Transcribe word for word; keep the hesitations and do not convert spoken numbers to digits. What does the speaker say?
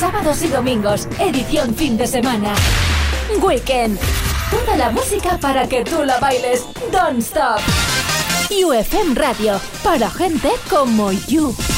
sábados y domingos, edición fin de semana. Weekend. Toda la música para que tú la bailes. Don't stop. U F M Radio, para gente como you.